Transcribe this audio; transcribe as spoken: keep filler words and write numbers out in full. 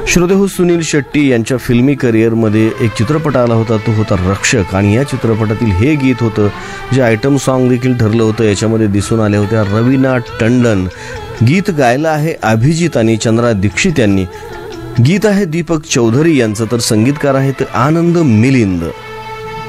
श्रोतेहो, सुनील शेट्टी यांच्या फिल्मी करिअरमध्ये एक चित्रपट आला होता, तो होता रक्षक. आणि या चित्रपटातील हे गीत होतं जे आयटम सॉन्ग देखील ठरलं होतं. याच्यामध्ये दिसून आल्या होत्या रवीना टंडन. गीत गायलं आहे अभिजित आणि चंद्रा दीक्षित यांनी. गीत आहे दीपक चौधरी यांचं, तर संगीतकार आहेत आनंद मिलिंद.